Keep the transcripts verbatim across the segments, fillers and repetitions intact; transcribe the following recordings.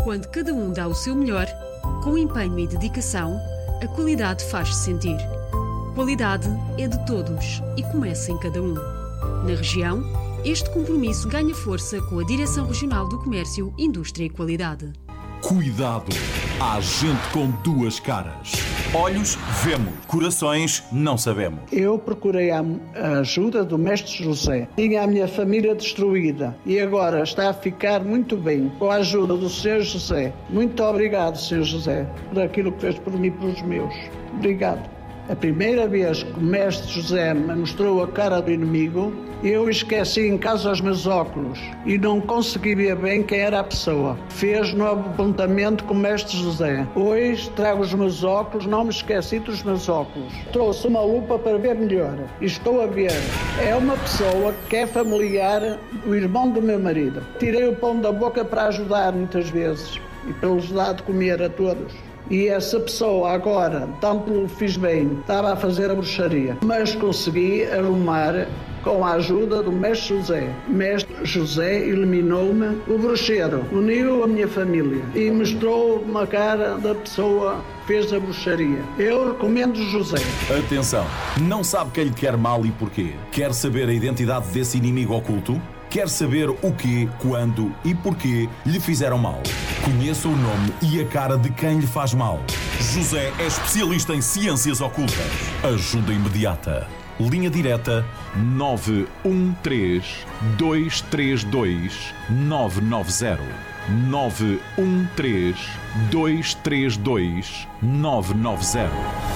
Quando cada um dá o seu melhor, com empenho e dedicação, a qualidade faz-se sentir. Qualidade é de todos e começa em cada um. Na região, este compromisso ganha força com a Direção Regional do Comércio, Indústria e Qualidade. Cuidado! Há gente com duas caras. Olhos, vemos. Corações, não sabemos. Eu procurei a ajuda do Mestre José. Tinha a minha família destruída e agora está a ficar muito bem com a ajuda do senhor José. Muito obrigado, senhor José, por aquilo que fez por mim e pelos meus. Obrigado. A primeira vez que o Mestre José me mostrou a cara do inimigo, eu esqueci em casa os meus óculos e não consegui ver bem quem era a pessoa. Fez novo apontamento com o Mestre José. Hoje trago os meus óculos, não me esqueci dos meus óculos. Trouxe uma lupa para ver melhor e estou a ver. É uma pessoa que é familiar do irmão do meu marido. Tirei o pão da boca para ajudar muitas vezes e para lhes dar de comer a todos. E essa pessoa agora, tanto lhe fiz bem, estava a fazer a bruxaria, mas consegui arrumar com a ajuda do Mestre José. Mestre José eliminou-me o bruxeiro, uniu a minha família e mostrou uma cara da pessoa que fez a bruxaria. Eu recomendo José. Atenção, não sabe quem lhe quer mal e porquê? Quer saber a identidade desse inimigo oculto? Quer saber o quê, quando e porquê lhe fizeram mal? Conheça o nome e a cara de quem lhe faz mal. José é especialista em ciências ocultas. Ajuda imediata. Linha direta nove um três, dois três dois, nove nove zero. nove um três, dois três dois, nove nove zero.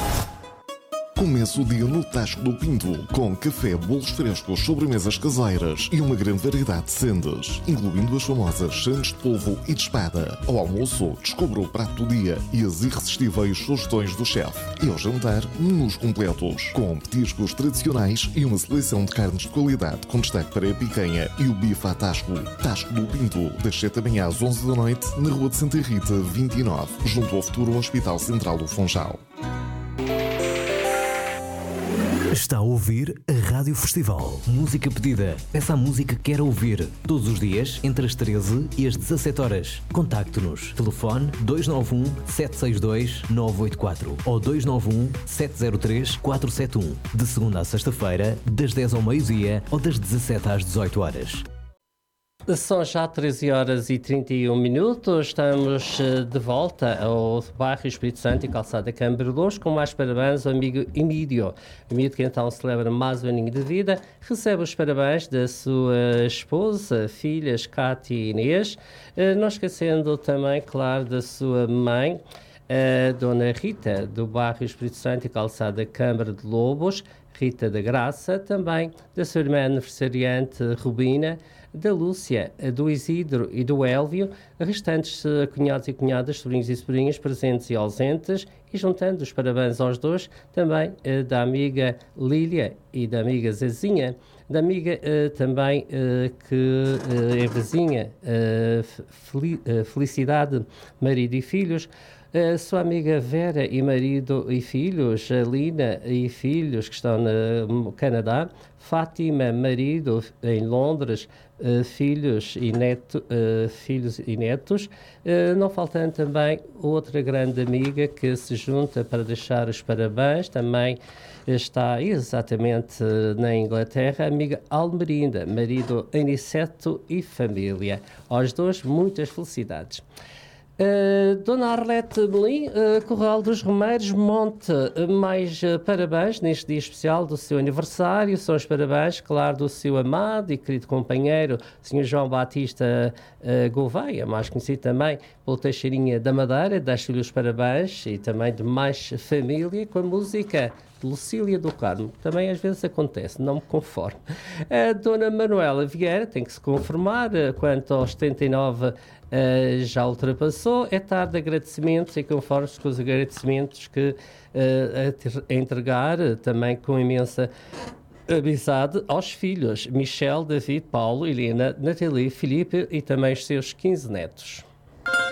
Começa o dia no Tasco do Pinto, com café, bolos frescos, sobremesas caseiras e uma grande variedade de sendas, incluindo as famosas sandes de polvo e de espada. Ao almoço, descubra o prato do dia e as irresistíveis sugestões do chefe. E ao jantar, menus completos, com petiscos tradicionais e uma seleção de carnes de qualidade, com destaque para a picanha e o bife à Tasco. Tasco do Pinto, das sete da manhã às onze da noite, na Rua de Santa Rita, vinte e nove, junto ao futuro Hospital Central do Funchal. Está a ouvir a Rádio Festival. Música pedida. Peça a música que quer ouvir. Todos os dias, entre as treze e as dezassete horas. Contacte-nos. Telefone dois nove um, sete seis dois, nove oito quatro ou dois nove um, sete zero três, quatro sete um. De segunda a sexta-feira, das dez ao meio-dia ou das dezassete às dezoito horas. São já treze horas e trinta e um minutos, estamos de volta ao bairro Espírito Santo e Calçada Câmara Louros com mais parabéns ao amigo Emílio. Emílio que então celebra mais um aninho de vida, recebe os parabéns da sua esposa, filhas Cátia e Inês, não esquecendo também, claro, da sua mãe, a Dona Rita, do bairro Espírito Santo e Calçada Câmara de Lobos, Rita da Graça, também da sua irmã aniversariante Rubina, da Lúcia, do Isidro e do Élvio, restantes cunhados e cunhadas, sobrinhos e sobrinhas, presentes e ausentes, e juntando os parabéns aos dois, também eh, da amiga Lília e da amiga Zezinha, da amiga eh, também eh, que eh, é vizinha, eh, Fel- eh, Felicidade, marido e filhos, a sua amiga Vera e marido e filhos, a Lina e filhos que estão no Canadá, Fátima, marido em Londres, uh, filhos, e neto, uh, filhos e netos, uh, não faltando também outra grande amiga que se junta para deixar os parabéns, também está exatamente na Inglaterra, a amiga Almerinda, marido Aniceto e família. Aos dois, muitas felicidades. Uh, Dona Arlete Melim, uh, Corral dos Romeiros, monte uh, mais uh, parabéns neste dia especial do seu aniversário. São os parabéns, claro, do seu amado e querido companheiro, senhor João Batista uh, Gouveia, mais conhecido também pelo Teixeirinha da Madeira. Deixo-lhe os parabéns e também de mais família com a música de Lucília do Carmo. Também às vezes acontece, não me conformo. A Dona Manuela Vieira tem que se conformar uh, quanto aos setenta e nove Uh, já ultrapassou, é tarde de agradecimentos e conforme-se com os agradecimentos que uh, a entregar uh, também com imensa amizade aos filhos Michel, David, Paulo, Helena, Nathalie, Filipe e também os seus quinze netos.